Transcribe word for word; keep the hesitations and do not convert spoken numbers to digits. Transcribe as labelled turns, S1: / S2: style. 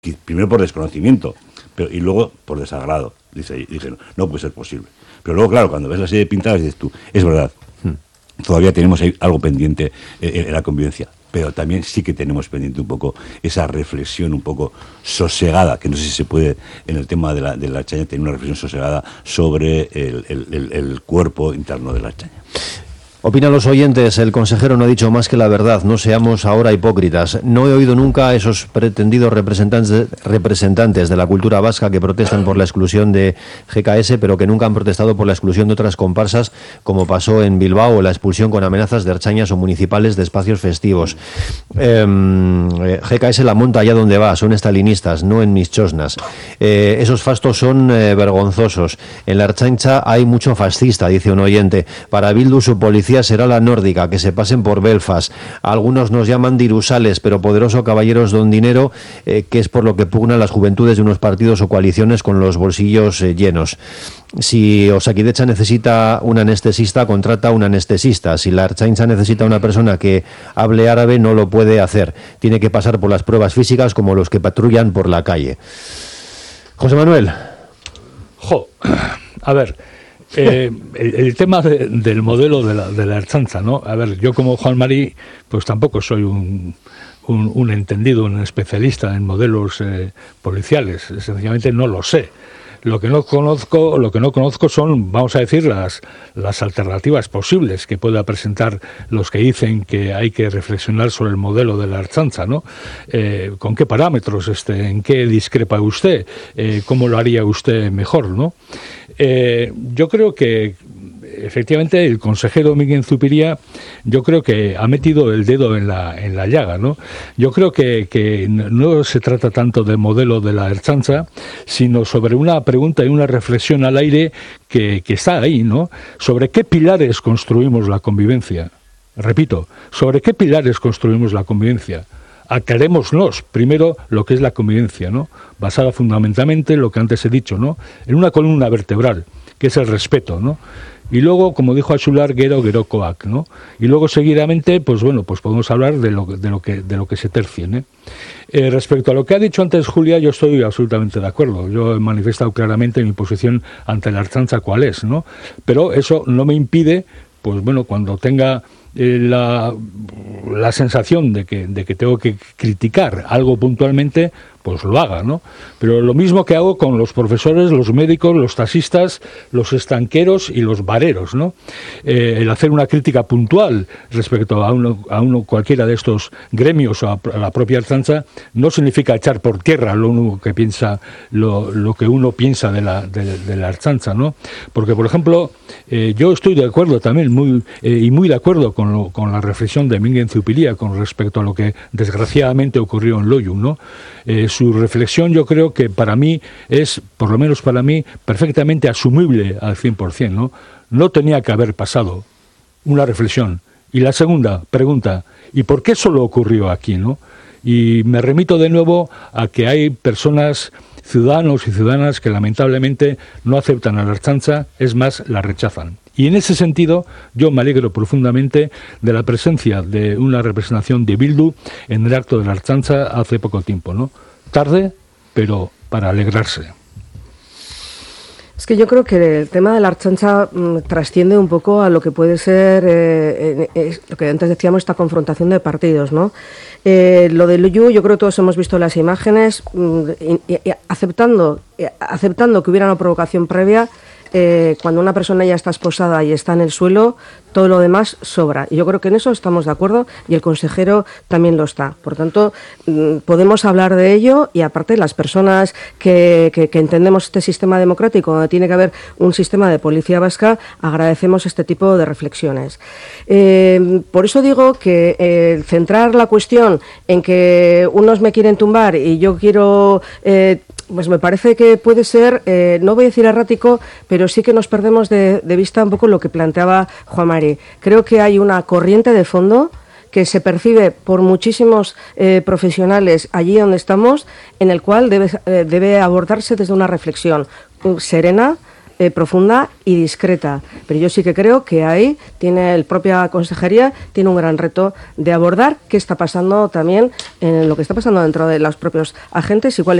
S1: primero por desconocimiento, pero y luego por desagrado. Dice, dice, no puede ser posible. Pero luego, claro, cuando ves la serie de pintadas, dices tú, es verdad, hmm. todavía tenemos ahí algo pendiente en, en la convivencia, pero también sí que tenemos pendiente un poco esa reflexión un poco sosegada, que no sé si se puede en el tema de la, de la Archaña tener una reflexión sosegada sobre el, el, el, el cuerpo interno de la Archaña.
S2: Opinan los oyentes, el consejero no ha dicho más que la verdad, no seamos ahora hipócritas. No he oído nunca a esos pretendidos representantes, representantes de la cultura vasca que protestan por la exclusión de G K S, pero que nunca han protestado por la exclusión de otras comparsas, como pasó en Bilbao, o la expulsión con amenazas de ertzañas o municipales de espacios festivos. Eh, G K S la monta allá donde va, son estalinistas, no en mis chosnas. Eh, esos fastos son eh, vergonzosos. En la Ertzaintza hay mucho fascista, dice un oyente. Para Bildu su policía será la nórdica, que se pasen por Belfast. Algunos nos llaman dirusales, pero poderoso caballeros don dinero, eh, que es por lo que pugnan las juventudes de unos partidos o coaliciones con los bolsillos eh, llenos. Si Osakidetza necesita un anestesista, contrata un anestesista. Si la Ertzaintza necesita una persona que hable árabe, no lo puede hacer. Tiene que pasar por las pruebas físicas como los que patrullan por la calle. José Manuel.
S3: Jo, a ver... Eh, el, el tema de, del modelo de la, de la Ertzaintza, ¿no? A ver, yo como Juan Mari, pues tampoco soy un, un, un entendido, un especialista en modelos eh, policiales, sencillamente no lo sé. Lo que no conozco, lo que no conozco son, vamos a decir, las, las alternativas posibles que pueda presentar los que dicen que hay que reflexionar sobre el modelo de la Ertzaintza, ¿no? Eh, ¿Con qué parámetros? Este, ¿En qué discrepa usted? Eh, ¿Cómo lo haría usted mejor, no? Eh, yo creo que efectivamente el consejero Miguel Zupiria, yo creo que ha metido el dedo en la en la llaga, ¿no? Yo creo que, que no se trata tanto de modelo de la Ertzaintza, sino sobre una pregunta y una reflexión al aire que, que está ahí, ¿no? Sobre qué pilares construimos la convivencia. Repito, sobre qué pilares construimos la convivencia. Aclarémonos primero lo que es la convivencia, ¿no? Basada fundamentalmente en lo que antes he dicho, ¿no? En una columna vertebral, que es el respeto, ¿no? Y luego, como dijo Axular, Gero, Gerokoak, ¿no? Y luego, seguidamente, pues bueno, pues podemos hablar de lo, de lo, que, de lo que se tercie, ¿eh? Eh, respecto a lo que ha dicho antes Julia, yo estoy absolutamente de acuerdo. Yo he manifestado claramente mi posición ante la Ertzaintza cuál es, ¿no? Pero eso no me impide, pues bueno, cuando tenga eh, la, la sensación de que, de que tengo que criticar algo puntualmente, pues lo haga, ¿no? Pero lo mismo que hago con los profesores, los médicos, los taxistas, los estanqueros y los bareros, ¿no? Eh, el hacer una crítica puntual respecto a uno, a uno cualquiera de estos gremios o a, a la propia Ertzaintza no significa echar por tierra lo único que piensa, lo, lo que uno piensa de la, de, de la Ertzaintza, ¿no? Porque, por ejemplo, eh, yo estoy de acuerdo también, muy eh, y muy de acuerdo con, lo, con la reflexión de Miguel Zupiria con respecto a lo que desgraciadamente ocurrió en Loiu, ¿no? Eh, su reflexión yo creo que para mí es, por lo menos para mí, perfectamente asumible al cien por ciento, ¿no? No tenía que haber pasado. Una reflexión. Y la segunda pregunta, ¿y por qué solo ocurrió aquí, no? Y me remito de nuevo a que hay personas, ciudadanos y ciudadanas que lamentablemente no aceptan a la Ertzaintza, es más, la rechazan. Y en ese sentido, yo me alegro profundamente de la presencia de una representación de Bildu en el acto de la Ertzaintza hace poco tiempo, ¿no? Tarde, pero para alegrarse.
S4: Es que yo creo que el tema de la Ertzaintza mmm, trasciende un poco a lo que puede ser, eh, eh, lo que antes decíamos, esta confrontación de partidos, ¿no? Eh, lo de Loiu, yo creo que todos hemos visto las imágenes, mmm, y, y, aceptando, y, aceptando que hubiera una provocación previa. Eh, cuando una persona ya está esposada y está en el suelo, todo lo demás sobra. Y yo creo que en eso estamos de acuerdo y el consejero también lo está. Por tanto, mmm, podemos hablar de ello y aparte las personas que, que, que entendemos este sistema democrático, donde tiene que haber un sistema de policía vasca, agradecemos este tipo de reflexiones. Eh, por eso digo que eh, centrar la cuestión en que unos me quieren tumbar y yo quiero... Eh, Pues me parece que puede ser, eh, no voy a decir errático, pero sí que nos perdemos de, de vista un poco lo que planteaba Juan Mari. Creo que hay una corriente de fondo que se percibe por muchísimos eh, profesionales allí donde estamos, en el cual debe, eh, debe abordarse desde una reflexión serena, eh, profunda y discreta. Pero yo sí que creo que ahí tiene el propia consejería tiene un gran reto de abordar qué está pasando también en lo que está pasando dentro de los propios agentes y cuáles